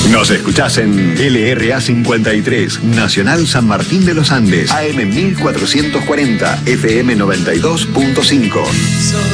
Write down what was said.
Nos escuchás en LRA 53, Nacional San Martín de los Andes, AM 1440, FM 92.5.